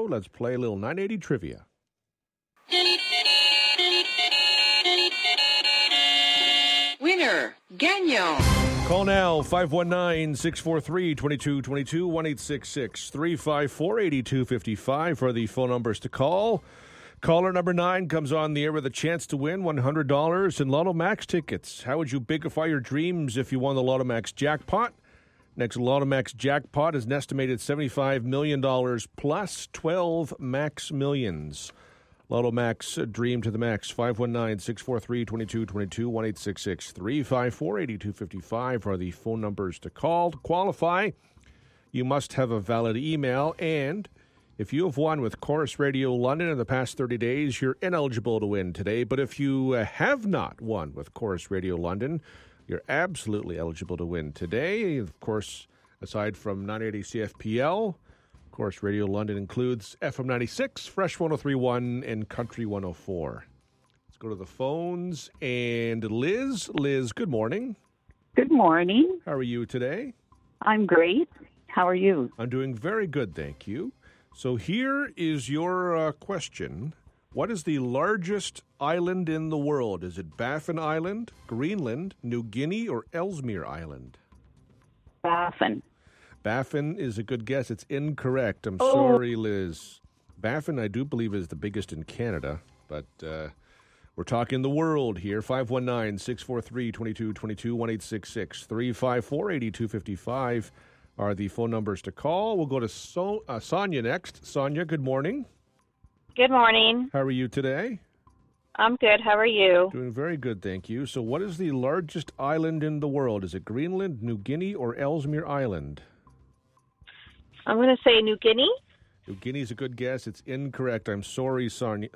Let's play a little 980 trivia. Winner, Gagnon. Call now, 519-643-2222, 1-866-354-8255 for the phone numbers to call. Caller number 9 comes on the air with a chance to win $100 in Lotto Max tickets. How would you bigify your dreams if you won the Lotto Max jackpot? Next Lotto Max jackpot is an estimated $75 million plus 12 Max Millions. Lotto Max, dream to the max, 519-643-2222, 1-866-354-8255 are the phone numbers to call. To qualify, you must have a valid email, and if you have won with Corus Radio London in the past 30 days, you're ineligible to win today. But if you have not won with Corus Radio London, you're absolutely eligible to win today. Of course, aside from 980 CFPL, Corus Radio London includes FM 96, Fresh 103.1, and Country 104. Let's go to the phones. And Liz, good morning. Good morning. How are you today? I'm great. How are you? I'm doing very good, thank you. So here is your question. What is the largest island in the world? Is it Baffin Island, Greenland, New Guinea, or Ellesmere Island? Baffin. Baffin is a good guess. It's incorrect. I'm sorry, Liz. Baffin, I do believe, is the biggest in Canada, but we're talking the world here. 519-643-2222, 1-866-354-8255 are the phone numbers to call. We'll go to Sonia next. Sonia, good morning. Good morning. How are you today? I'm good. How are you? Doing very good, thank you. So what is the largest island in the world? Is it Greenland, New Guinea, or Ellesmere Island? I'm going to say New Guinea. New Guinea is a good guess. It's incorrect. I'm sorry, Sonia.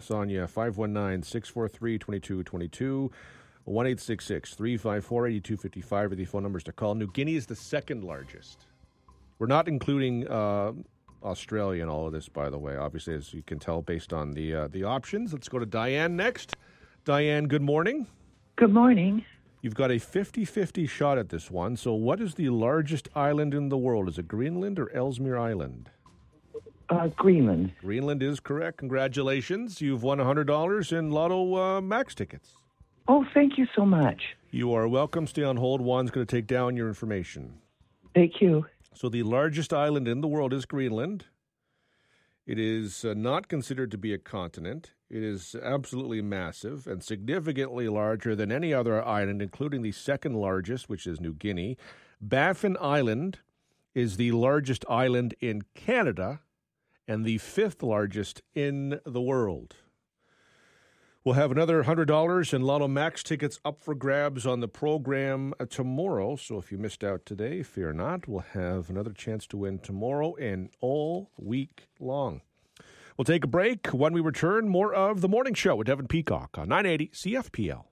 519-643-2222, 1-866-354-8255 are the phone numbers to call. New Guinea is the second largest. We're not including Australia in all of this, by the way, obviously, as you can tell based on the options. Let's go to Diane next. Diane, good morning. Good morning. You've got a 50-50 shot at this one. So what is the largest island in the world? Is it Greenland or Ellesmere Island? Greenland. Greenland is correct. Congratulations. You've won $100 in Lotto Max tickets. Oh, thank you so much. You are welcome. Stay on hold. Juan's going to take down your information. Thank you. So the largest island in the world is Greenland. It is not considered to be a continent. It is absolutely massive and significantly larger than any other island, including the second largest, which is New Guinea. Baffin Island is the largest island in Canada and the fifth largest in the world. We'll have another $100 in Lotto Max tickets up for grabs on the program tomorrow. So if you missed out today, fear not. We'll have another chance to win tomorrow and all week long. We'll take a break. When we return, more of The Morning Show with Devin Peacock on 980 CFPL.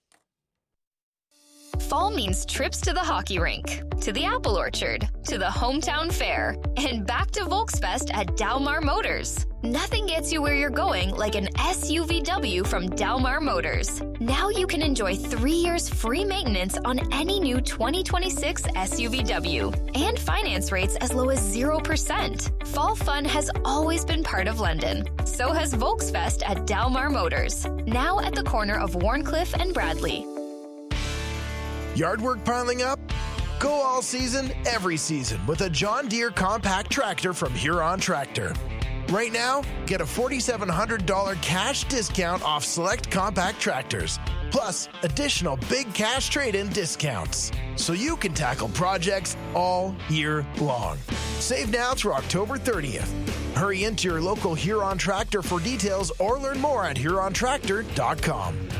Fall means trips to the hockey rink, to the apple orchard, to the hometown fair, and back to Volksfest at Dalmar Motors. Nothing gets you where you're going like an SUVW from Dalmar Motors. Now you can enjoy 3 years free maintenance on any new 2026 SUVW and finance rates as low as 0%. Fall fun has always been part of London. So has Volksfest at Dalmar Motors, now at the corner of Warncliffe and Bradley. Yard work piling up? Go all season, every season with a John Deere compact tractor from Huron Tractor. Right now, get a $4,700 cash discount off select compact tractors, plus additional big cash trade-in discounts, so you can tackle projects all year long. Save now through October 30th. Hurry into your local Huron Tractor for details or learn more at HuronTractor.com.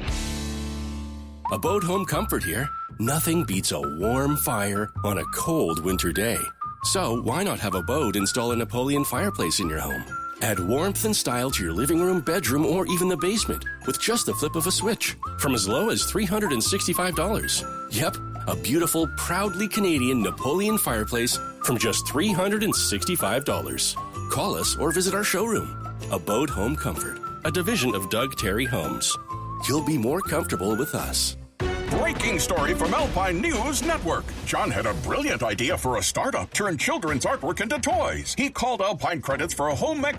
Abode Home Comfort here. Nothing beats a warm fire on a cold winter day. So why not have Abode install a Napoleon fireplace in your home? Add warmth and style to your living room, bedroom, or even the basement with just the flip of a switch from as low as $365. Yep, a beautiful, proudly Canadian Napoleon fireplace from just $365. Call us or visit our showroom. Abode Home Comfort, a division of Doug Terry Homes. You'll be more comfortable with us. Breaking story from Alpine News Network. John had a brilliant idea for a startup, turn children's artwork into toys. He called Alpine Credits for a home